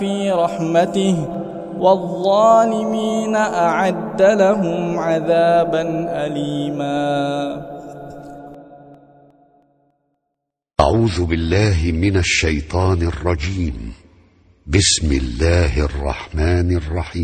في رحمته والظالمين أعد لهم عذابا أليما. أعوذ بالله من الشيطان الرجيم. بسم الله الرحمن الرحيم.